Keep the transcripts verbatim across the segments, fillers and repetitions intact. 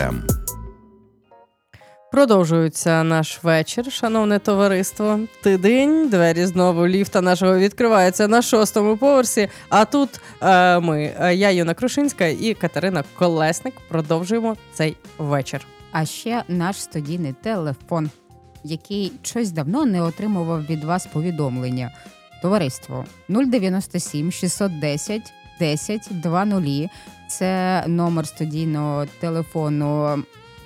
Продовжується наш вечір, шановне товариство. Тидень, двері знову ліфта нашого відкриваються на шостому поверсі. А тут е, ми, я, Юна Крушинська і Катерина Колесник, продовжуємо цей вечір. А ще наш студійний телефон, який щось давно не отримував від вас повідомлення. Товариство нуль дев'яносто сім шістсот десять десять двадцять. Це номер студійного телефону.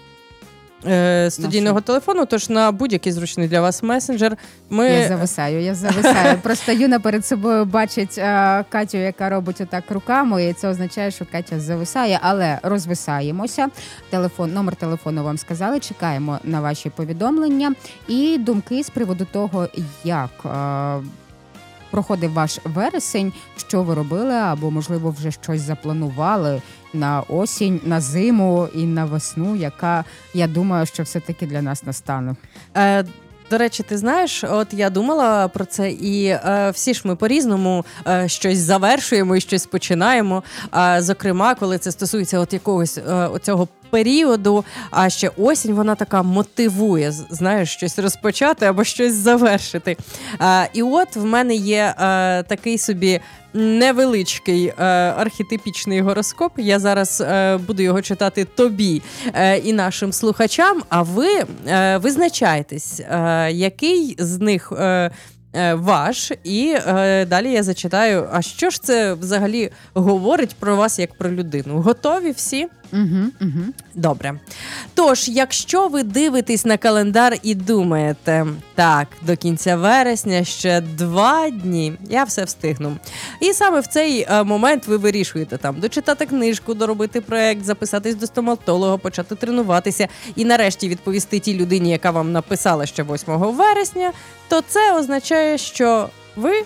Е, студійного Нашу. телефону, тож на будь-який зручний для вас месенджер. Ми... Я зависаю, я зависаю. Просто Юна перед собою бачить а, Катю, яка робить отак руками, і це означає, що Катя зависає, але розвисаємося. Телефон, номер телефону вам сказали, чекаємо на ваші повідомлення і думки з приводу того, як а, проходив ваш вересень, що ви робили, або, можливо, вже щось запланували на осінь, на зиму і на весну, яка, я думаю, що все-таки для нас настане. Е, до речі, ти знаєш, от я думала про це, і е, всі ж ми по-різному е, щось завершуємо і щось починаємо. Е, зокрема, коли це стосується от якогось е, цього періоду, а ще осінь, вона така мотивує, знаєш, щось розпочати або щось завершити. Е, і от в мене є е, такий собі невеличкий е, архетипічний гороскоп. Я зараз е, буду його читати тобі е, і нашим слухачам, а ви е, визначайтесь, е, який з них е, е, ваш, і е, далі я зачитаю, а що ж це взагалі говорить про вас як про людину. Готові всі? Угу, угу. Добре. Тож, якщо ви дивитесь на календар і думаєте, так, до кінця вересня ще два дні, я все встигну. І саме в цей е, момент ви вирішуєте там дочитати книжку, доробити проект, записатись до стоматолога, почати тренуватися і нарешті відповісти тій людині, яка вам написала ще восьмого вересня, то це означає, що ви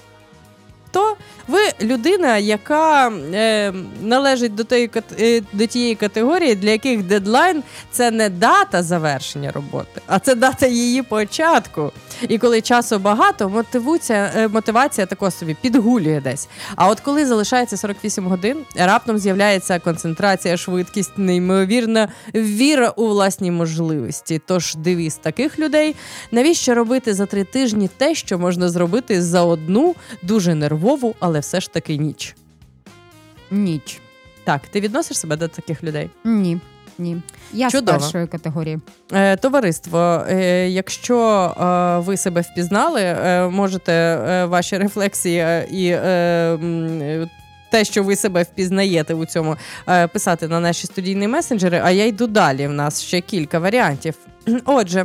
то ви людина, яка е, належить до тієї, до тієї категорії, для яких дедлайн – це не дата завершення роботи, а це дата її початку. І коли часу багато, мотивація, мотивація тако собі підгулює десь. А от коли залишається сорок вісім годин, раптом з'являється концентрація, швидкість, неймовірна віра у власні можливості. Тож девіз таких людей – навіщо робити за три тижні те, що можна зробити за одну дуже нервову, але все ж таки ніч. Ніч. Так, ти відносиш себе до таких людей? Ні. Ні. Я Чудово. З першої категорії. Е, товариство, е, якщо е, ви себе впізнали, е, можете е, ваші рефлексії е, і е, те, що ви себе впізнаєте у цьому, е, писати на наші студійні месенджери, а я йду далі, в нас ще кілька варіантів. Отже,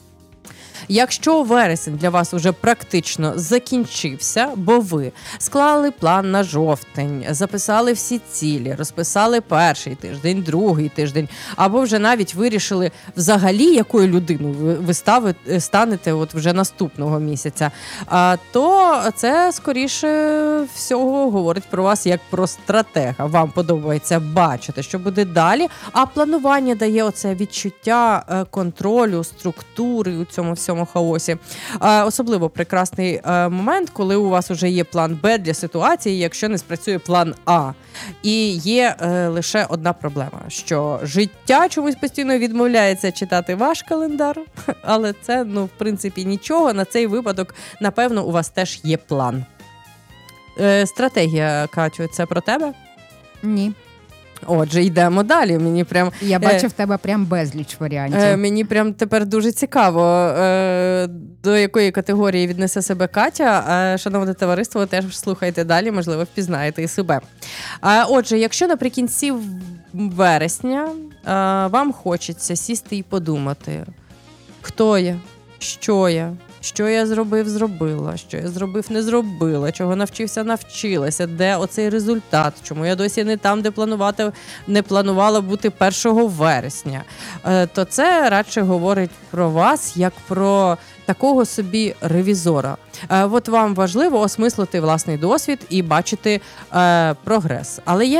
якщо вересень для вас уже практично закінчився, бо ви склали план на жовтень, записали всі цілі, розписали перший тиждень, другий тиждень, або вже навіть вирішили взагалі, якою людиною ви, ви ставите, станете от вже наступного місяця, а, то це, скоріше всього, говорить про вас як про стратега. Вам подобається бачити, що буде далі, а планування дає оце відчуття е, контролю, структури у цьому всьому хаосі. А, особливо прекрасний а, момент, коли у вас вже є план Б для ситуації, якщо не спрацює план А. І є е, лише одна проблема, що життя чомусь постійно відмовляється читати ваш календар, але це, ну, в принципі, нічого. На цей випадок, напевно, у вас теж є план. Е, стратегія, Катю, це про тебе? Ні. Отже, йдемо далі. Мені прям я бачу е, в тебе прям безліч варіантів. Е, мені прям тепер дуже цікаво, е, до якої категорії віднесе себе Катя. Е, шановне товариство, теж слухайте далі, можливо, впізнаєте і себе. Е, отже, якщо наприкінці вересня е, вам хочеться сісти і подумати, хто я, що я, що я зробив, зробила, що я зробив, не зробила, чого навчився, навчилася, де оцей результат, чому я досі не там, де планувати, не планувала бути першого вересня, то це радше говорить про вас як про такого собі ревізора. От вам важливо осмислити власний досвід і бачити е, прогрес. Але є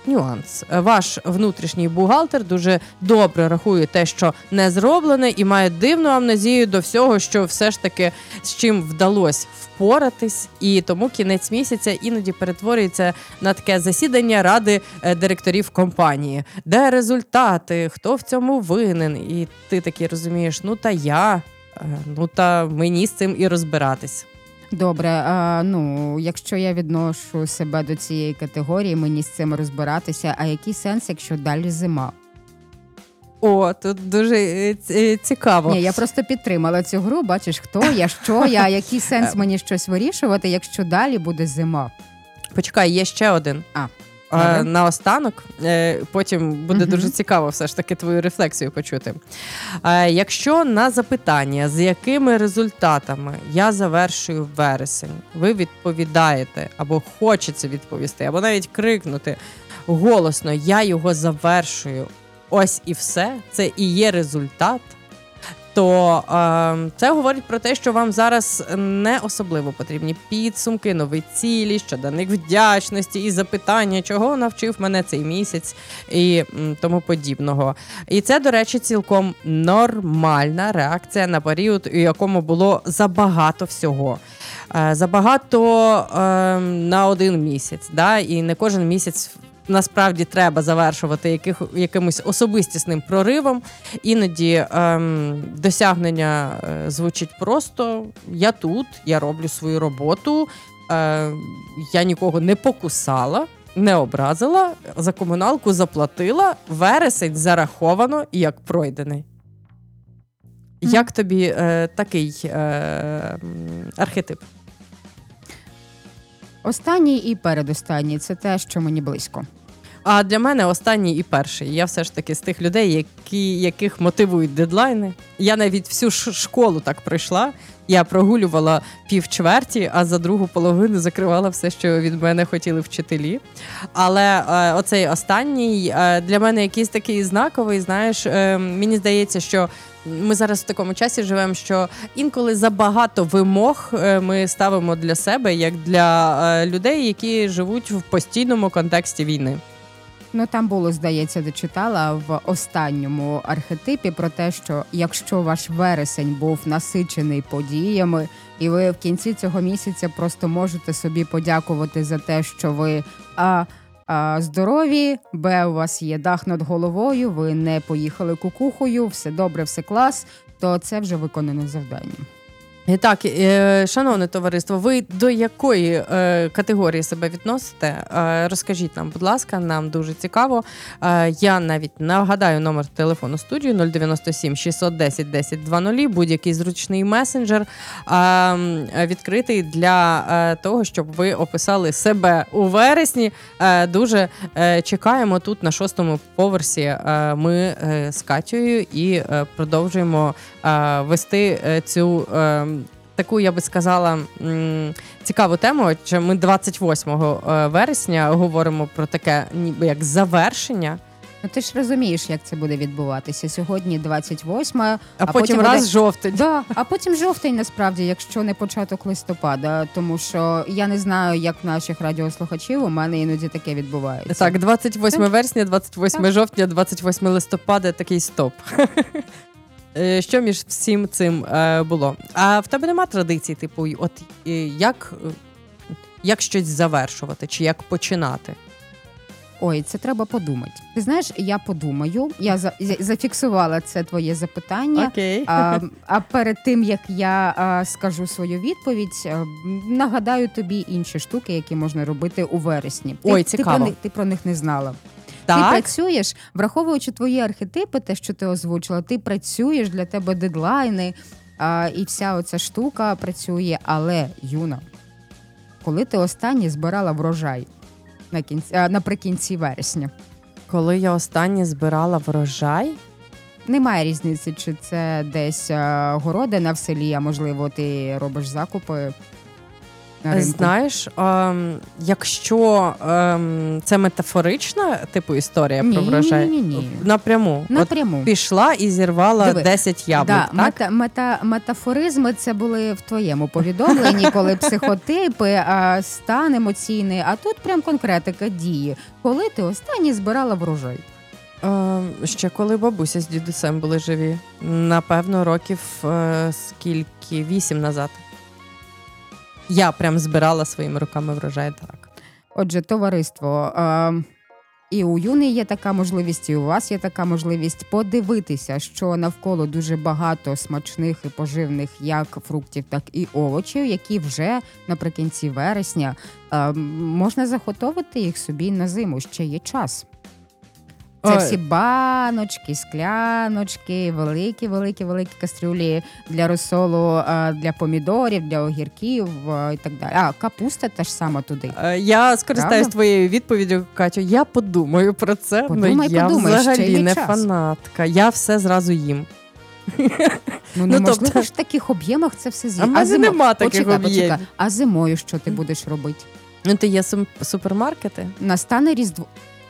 нюанс. Ваш внутрішній бухгалтер дуже добре рахує те, що не зроблене, і має дивну амнезію до всього, що все ж таки з чим вдалося впоратись, і тому кінець місяця іноді перетворюється на таке засідання ради директорів компанії. Де результати? Хто в цьому винен? І ти такий розумієш, ну та я, ну та мені з цим і розбиратись. Добре, а, ну, якщо я відношу себе до цієї категорії, мені з цим розбиратися, а який сенс, якщо далі зима? О, тут дуже цікаво. Ні, я просто підтримала цю гру, бачиш, хто я, що я, який сенс мені щось вирішувати, якщо далі буде зима. Почекай, є ще один. А. Е, наостанок, е, потім буде uh-huh. дуже цікаво все ж таки твою рефлексію почути. Е, якщо на запитання, з якими результатами я завершую вересень, ви відповідаєте, або хочеться відповісти, або навіть крикнути голосно, я його завершую, ось і все, це і є результат, то е, це говорить про те, що вам зараз не особливо потрібні підсумки, нові цілі, щоденник вдячності і запитання, чого навчив мене цей місяць і м, тому подібного. І це, до речі, цілком нормальна реакція на період, у якому було забагато всього. Е, забагато е, на один місяць, да? І не кожен місяць насправді треба завершувати яких, якимось особистісним проривом. Іноді ем, досягнення е, звучить просто «я тут, я роблю свою роботу, е, я нікого не покусала, не образила, за комуналку заплатила, вересень зараховано як пройдений». Mm. Як тобі е, такий е, архетип? Останній і передостанній – це те, що мені близько. А для мене останній і перший. Я все ж таки з тих людей, які, яких мотивують дедлайни. Я навіть всю школу так пройшла. Я прогулювала півчверті, а за другу половину закривала все, що від мене хотіли вчителі. Але е, оцей останній е, для мене якийсь такий знаковий, знаєш, е, мені здається, що ми зараз в такому часі живемо, що інколи забагато вимог ми ставимо для себе, як для людей, які живуть в постійному контексті війни. Ну, там було, здається, дочитала в останньому архетипі про те, що якщо ваш вересень був насичений подіями, і ви в кінці цього місяця просто можете собі подякувати за те, що ви а, а, здорові, б, у вас є дах над головою, ви не поїхали кукухою, все добре, все клас, то це вже виконане завдання. Так, шановне товариство, ви до якої е, категорії себе відносите? Е, розкажіть нам, будь ласка, нам дуже цікаво. Е, я навіть нагадаю номер телефону студії нуль дев'яносто сім шістсот десять десять двадцять, будь-який зручний месенджер, е, відкритий для е, того, щоб ви описали себе у вересні. Е, дуже е, чекаємо тут на шостому поверсі. Е, ми е, з Катєю і е, продовжуємо е, вести е, цю е, таку, я би сказала, цікаву тему, адже ми двадцять восьмого вересня говоримо про таке ніби як завершення. Ну ти ж розумієш, як це буде відбуватися. Сьогодні двадцять восьме, а, а потім, потім раз буде... жовтень. Да, а потім жовтень, насправді, якщо не початок листопада, тому що я не знаю, як в наших радіослухачів, у мене іноді таке відбувається. Так, двадцять восьме вересня, двадцять восьме жовтня, двадцять восьме листопада, такий стоп. Що між всім цим е, було? А в тебе нема традицій, типу, от е, як, як щось завершувати, чи як починати? Ой, це треба подумати. Ти знаєш, я подумаю, я за, зафіксувала це твоє запитання. Окей. А, а перед тим, як я а, скажу свою відповідь, а, нагадаю тобі інші штуки, які можна робити у вересні. Ой, ти, цікаво. Ти про, них, ти про них не знала. Так? Ти працюєш, враховуючи твої архетипи, те, що ти озвучила, ти працюєш, для тебе дедлайни, а, і вся оця штука працює. Але, Юна, коли ти останнє збирала врожай на кінці, а, наприкінці вересня? Коли я останнє збирала врожай? Немає різниці, чи це десь а, городина в селі, а можливо ти робиш закупи. на ринку? Знаєш, ем, якщо ем, це метафорична типу історія Ні, про врожай, ні, ні, ні. напряму. Напряму. От пішла і зірвала Диви, десять яблук, Да, так? мета, мета, метафоризми це були в твоєму повідомленні, коли психотипи, а, стан емоційний, а тут прям конкретика дії. Коли ти останній збирала врожай? Ем, ще коли бабуся з дідусем були живі. Напевно, років е, скільки? Вісім назад. Я прям збирала своїми руками врожай, так. Отже, товариство, е, і у Юни є така можливість, і у вас є така можливість подивитися, що навколо дуже багато смачних і поживних як фруктів, так і овочів, які вже наприкінці вересня е, можна заготовити їх собі на зиму, ще є час. Це Ой. всі баночки, скляночки, великі, великі, великі кастрюлі для розсолу, а, для помідорів, для огірків а, і так далі. А, капуста теж сама туди. Е, Я скористаюсь Правда? твоєю відповіддю, Катю. Я подумаю про це, Подумай, але я подумай, ще взагалі є не час. фанатка. Я все зразу їм. Ну, неможливо тобто- ж в таких об'ємах це все А з'їсти. в мене нема таких почекай, об'ємів. почекай. А зимою що ти будеш робити? Ну, ти є сум- супермаркети? Настане Різдво.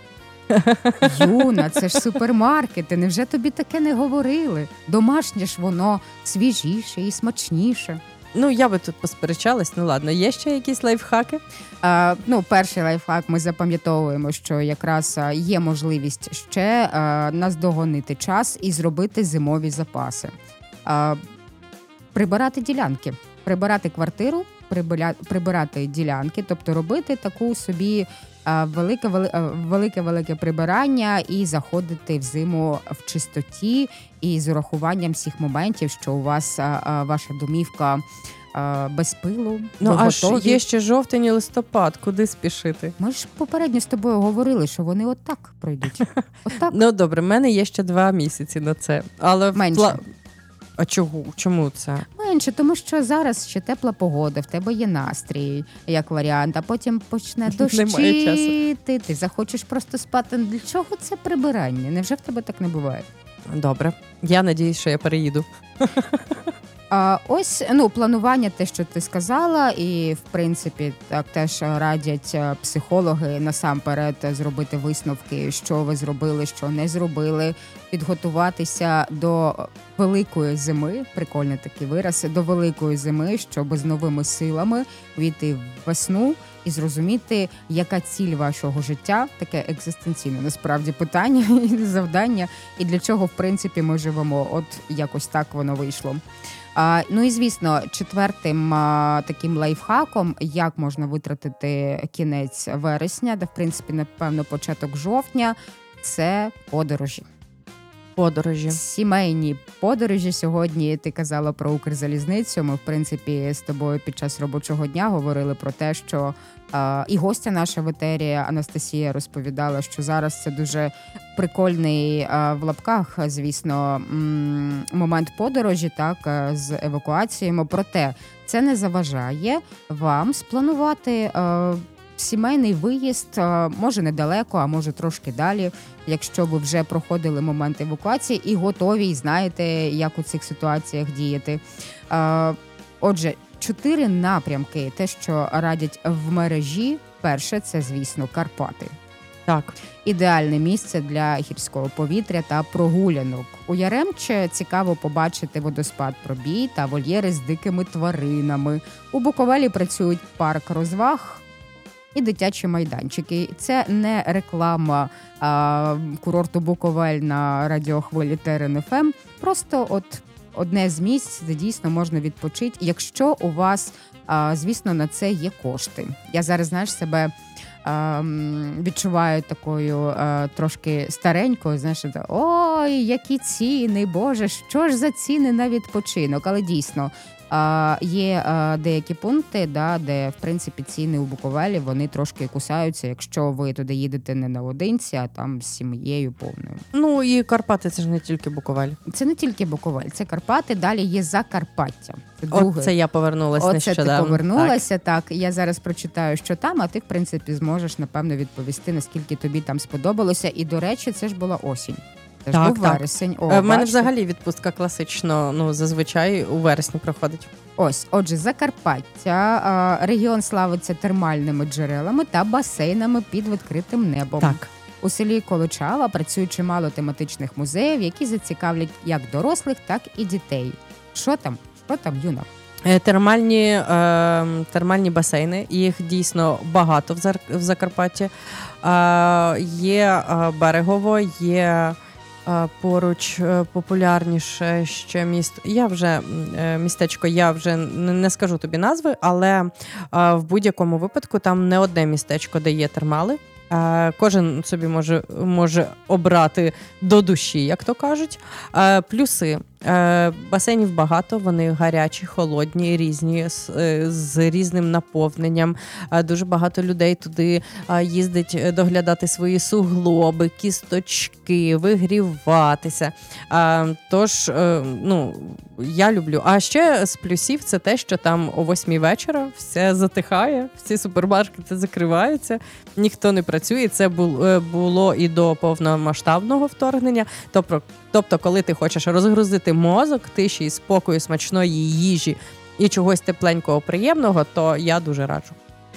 Юна, це ж супермаркети. Невже тобі таке не говорили? Домашнє ж воно свіжіше і смачніше. Ну, я би тут посперечалась. Ну, ладно, є ще якісь лайфхаки? А, ну, перший лайфхак, ми запам'ятовуємо, що якраз а, є можливість ще а, наздогонити час і зробити зимові запаси. А, прибирати ділянки, прибирати квартиру, прибиля- прибирати ділянки, тобто робити таку собі а, велике, вели- а, велике, велике прибирання і заходити в зиму в чистоті і з урахуванням всіх моментів, що у вас а, а, ваша домівка а, без пилу, Ну, ви аж готові. є ще жовтень і листопад. Куди спішити? Ми ж попередньо з тобою говорили, що вони отак пройдуть. Отак. Ну, добре, в мене є ще два місяці на це. Але в Менше. пла- А чого? Чому це? Менше, тому що зараз ще тепла погода, в тебе є настрій, як варіант, а потім почне Немає часу. дощити, ти захочеш просто спати. Для чого це прибирання? Невже в тебе так не буває? Добре. Я надіюсь, що я переїду. А ось ну планування, те, що ти сказала, і в принципі так теж радять е, психологи насамперед зробити висновки, що ви зробили, що не зробили, підготуватися до великої зими, прикольний такий вираз, до великої зими, щоб з новими силами війти в весну і зрозуміти, яка ціль вашого життя, таке екзистенційне насправді питання і завдання, і для чого в принципі ми живемо. От якось так воно вийшло. А, ну і звісно, четвертим а, таким лайфхаком, як можна витратити кінець вересня, де в принципі напевно початок жовтня, це подорожі. Подорожі. Сімейні подорожі. Сьогодні ти казала про Укрзалізницю. Ми, в принципі, з тобою під час робочого дня говорили про те, що а, і гостя наша в етері Анастасія розповідала, що зараз це дуже прикольний а, в лапках, звісно, м, момент подорожі, так, а, з евакуаціями. Проте це не заважає вам спланувати а, сімейний виїзд, а, може недалеко, а може трошки далі, якщо ви вже проходили момент евакуації і готові, і знаєте, як у цих ситуаціях діяти. А, отже, чотири напрямки, те, що радять в мережі. Перше, це, звісно, Карпати. Так. Ідеальне місце для гірського повітря та прогулянок. У Яремче цікаво побачити водоспад Пробій та вольєри з дикими тваринами. У Буковелі працюють парк розваг і дитячі майданчики. Це не реклама а, курорту Буковель на радіохвилі Терен еф ем. Просто от одне з місць, де дійсно можна відпочити, якщо у вас, а, звісно, на це є кошти. Я зараз, знаєш, себе а, відчуваю такою а, трошки старенькою, знаєш, ой, які ціни, Боже, що ж за ціни на відпочинок. Але дійсно, а, є а, деякі пункти, да, де, в принципі, ціни у Буковелі, вони трошки кусаються, якщо ви туди їдете не наодинці, а там з сім'єю повною. Ну і Карпати, це ж не тільки Буковель. Це не тільки Буковель, це Карпати, далі є Закарпаття. Це От друге. це я повернулася Оце нещодавно. ти повернулася, так. так. Я зараз прочитаю, що там, а ти, в принципі, зможеш, напевно, відповісти, наскільки тобі там сподобалося. І, до речі, це ж була осінь. Теж Так, був так. вересень. О, Е, В мене бачите? взагалі відпустка класично, ну, зазвичай у вересні проходить. Ось, отже, Закарпаття, а, регіон славиться термальними джерелами та басейнами під відкритим небом. Так. У селі Колочава працює чимало тематичних музеїв, які зацікавлять як дорослих, так і дітей. Що там? Що там, Юна? Е, Термальні, е, термальні басейни, їх дійсно багато в, Зар- в Закарпатті. Е, є е, Берегово, є е, поруч е, популярніше ще місто. Я вже е, містечко, я вже не, не скажу тобі назви, але е, в будь-якому випадку там не одне містечко, де є термали. Е, Кожен собі може, може обрати до душі, як то кажуть. Е, Плюси. Е, Басейнів багато, вони гарячі, холодні, різні, з, е, з різним наповненням. Е, Дуже багато людей туди е, їздить е, доглядати свої суглоби, кісточки, вигріватися. Е, Тож, е, ну, я люблю. А ще з плюсів це те, що там о восьмій вечора все затихає, всі супермаркети закриваються, ніхто не працює. Це бу- е, було і до повномасштабного вторгнення. Тобто, тобто, коли ти хочеш розгрузити мозок, тиші і спокою, смачної їжі і чогось тепленького, приємного, то я дуже раджу.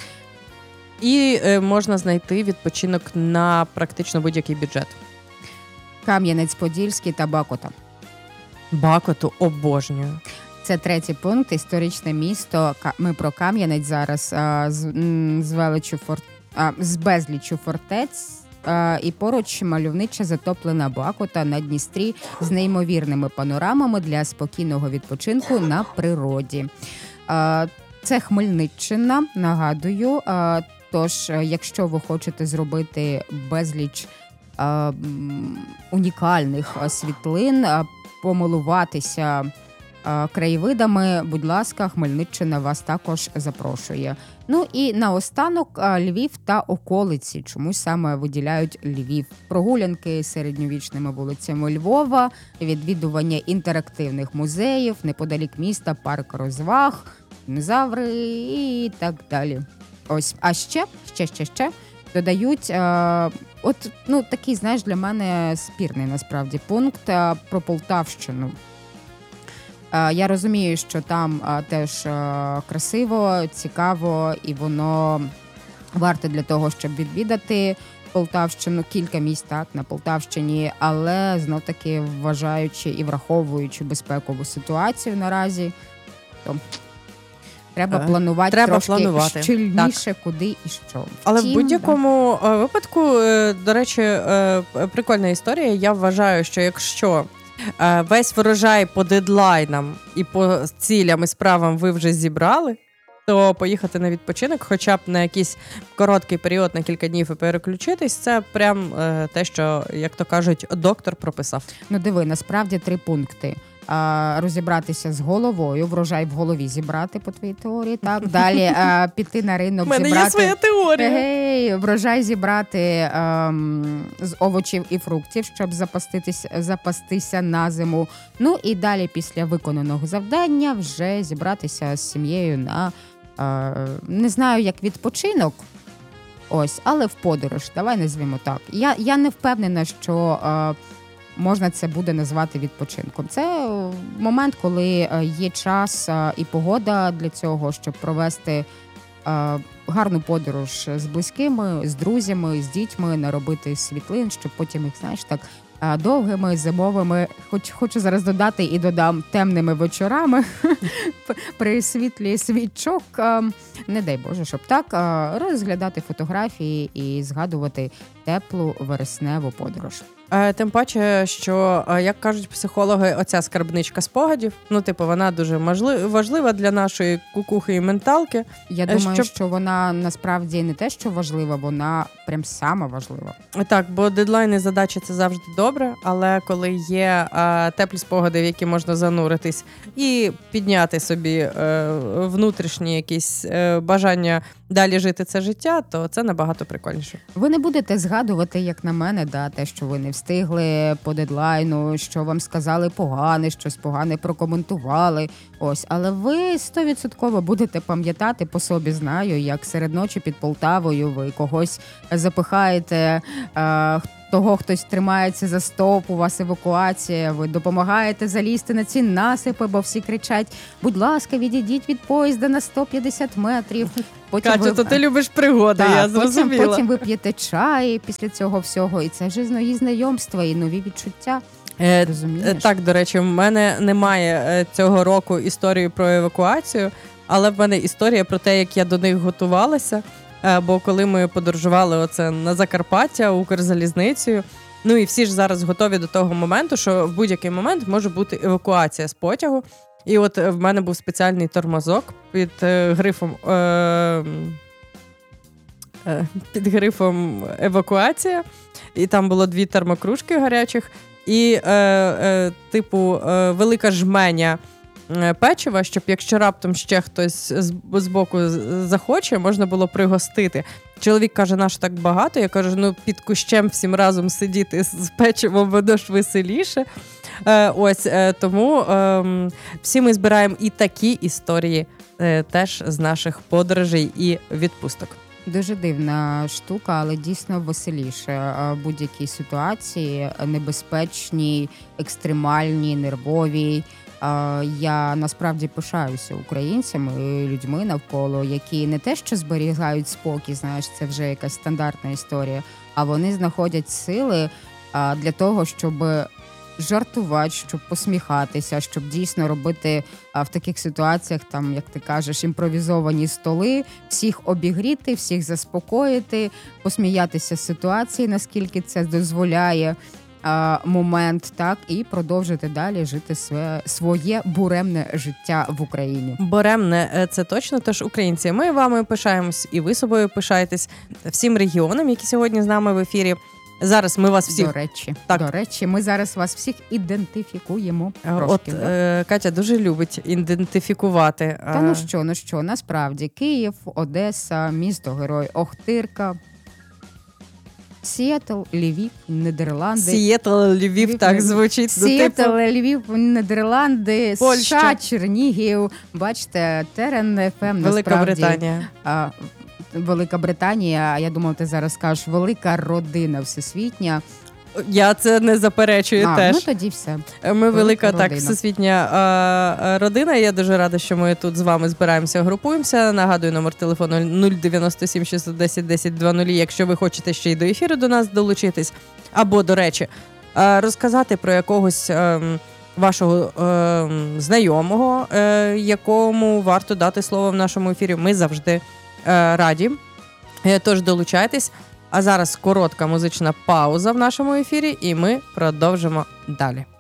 І е, можна знайти відпочинок на практично будь-який бюджет. Кам'янець-Подільський та Бакота. Бакоту обожнюю. Це третій пункт. Історичне місто. Ка- Ми про Кам'янець зараз а, з, м, з величу фор... а, з безліччю фортець. А, і поруч мальовнича затоплена Бакота на Дністрі з неймовірними панорамами для спокійного відпочинку на природі. А, Це Хмельниччина, нагадую. А, Тож, якщо ви хочете зробити безліч а, м, унікальних а, світлин, а, помилуватися а, краєвидами, будь ласка, Хмельниччина вас також запрошує. Ну і наостанок а, Львів та околиці. Чомусь саме виділяють Львів. Прогулянки середньовічними вулицями Львова, відвідування інтерактивних музеїв, неподалік міста, парк розваг, динозаври і так далі. Ось, а ще, ще, ще, ще додають, е, от, ну, такий, знаєш, для мене спірний, насправді, пункт е, про Полтавщину. Е, я розумію, що там е, теж е, красиво, цікаво, і воно варте для того, щоб відвідати Полтавщину, кілька місць, так, на Полтавщині, але, знов-таки, вважаючи і враховуючи безпекову ситуацію наразі, то треба планувати Треба трошки планувати. щільніше, Так. куди і що. Але Втім, в будь-якому да. випадку, до речі, прикольна історія. Я вважаю, що якщо весь врожай по дедлайнам і по цілям і справам ви вже зібрали, то поїхати на відпочинок, хоча б на якийсь короткий період, на кілька днів і переключитись, це прям те, що, як то кажуть, доктор прописав. Ну диви, насправді три пункти. А, розібратися з головою, врожай в голові зібрати, по твоїй теорії, так? Далі а, піти на ринок, У мене зібрати... є своя теорія. Гей, врожай зібрати ем, з овочів і фруктів, щоб запаститися, запастися на зиму. Ну і далі після виконаного завдання вже зібратися з сім'єю на, е, не знаю, як відпочинок, ось, але в подорож, давай назвемо так. Я, я не впевнена, що... Е, можна це буде назвати відпочинком. Це момент, коли є час і погода для цього, щоб провести гарну подорож з близькими, з друзями, з дітьми, наробити світлин, щоб потім їх, знаєш, так довгими, зимовими, хоч хочу зараз додати і додам темними вечорами при світлі свічок, не дай Боже, щоб так, розглядати фотографії і згадувати теплу вересневу подорож. Тим паче, що, як кажуть психологи, оця скарбничка спогадів, ну, типу, вона дуже важлива для нашої кукухи і менталки. Я думаю, щоб... що вона насправді не те, що важлива, вона прям сама важлива. Так, бо дедлайни, задачі – це завжди добре, але коли є а, теплі спогади, в які можна зануритись і підняти собі а, внутрішні якісь а, бажання далі жити це життя, то це набагато прикольніше. Ви не будете згадувати, як на мене, да, те, що ви не встигли по дедлайну, що вам сказали погане, щось погане прокоментували. Ось, але ви сто відсотків будете пам'ятати, по собі знаю, як серед ночі під Полтавою ви когось запихаєте, е, того хтось тримається за стоп, у вас евакуація, ви допомагаєте залізти на ці насипи, бо всі кричать: будь ласка, відійдіть від поїзда на сто п'ятдесят метрів. Потім Катю, ви... то ти любиш пригоди, Так, я зрозуміла. Потім, потім ви п'єте чай після цього всього, і це вже нові знайомства і нові відчуття. Е, Розумієш? так, до речі, в мене немає цього року історії про евакуацію, але в мене історія про те, як я до них готувалася. Е, бо коли ми подорожували оце на Закарпаття Укрзалізницею, ну і всі ж зараз готові до того моменту, що в будь-який момент може бути евакуація з потягу. І от в мене був спеціальний тормозок під е, грифом е, е, під грифом евакуація, і там було дві термокружки гарячих, і е, е, типу е, велика жменя печива, щоб якщо раптом ще хтось з боку захоче, можна було пригостити. Чоловік каже, наш так багато. Я кажу, ну під кущем всім разом сидіти з печивом, воно ж веселіше. Е, ось, е, тому е, всі ми збираємо і такі історії е, теж з наших подорожей і відпусток. Дуже дивна штука, але дійсно веселіше. Будь-які ситуації небезпечні, екстремальні, нервові. Я насправді пишаюся українцями, людьми навколо, які не те, що зберігають спокій, знаєш, це вже якась стандартна історія, а вони знаходять сили для того, щоб жартувати, щоб посміхатися, щоб дійсно робити в таких ситуаціях, там, як ти кажеш, імпровізовані столи, всіх обігріти, всіх заспокоїти, посміятися з ситуації, наскільки це дозволяє момент, так, і продовжити далі жити своє, своє буремне життя в Україні. Буремне, це точно, тож українці, ми вами пишаємось, і ви собою пишаєтесь, всім регіонам, які сьогодні з нами в ефірі. Зараз ми вас всіх... До речі, так. до речі, ми зараз вас всіх ідентифікуємо. Трошки, От е, Катя дуже любить ідентифікувати. Та ну що, ну що, насправді, Київ, Одеса, місто-герой Охтирка, Сіетл, Львів, Нідерланди. Сіетл, Львів, Львів так Львів. Звучить. Сіетл, типу... Львів, Нідерланди, Польща. США, Чернігів. Бачите, Терен еф ем, Велика насправді. Британія. А, Велика Британія, я думав, ти зараз скажеш, велика родина всесвітня. Я це не заперечую а, теж. Ну тоді все. Ми велика, велика родина. так всесвітня а, родина. Я дуже рада, що ми тут з вами збираємося, групуємося. Нагадую, номер телефону нуль дев'яносто сім шістсот десять десять двадцять, якщо ви хочете ще й до ефіру до нас долучитись. Або, до речі, розказати про якогось вашого знайомого, якому варто дати слово в нашому ефірі. Ми завжди раді. Тож долучайтесь. А зараз коротка музична пауза в нашому ефірі, і ми продовжимо далі.